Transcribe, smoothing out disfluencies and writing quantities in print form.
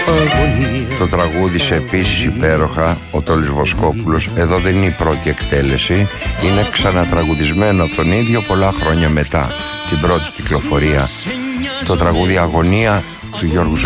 Το τραγούδισε επίσης υπέροχα ο Τόλης Βοσκόπουλος. Εδώ δεν είναι η πρώτη εκτέλεση, είναι ξανατραγουδισμένο από τον ίδιο πολλά χρόνια μετά την πρώτη κυκλοφορία. Το τραγούδι Αγωνία του Γιώργου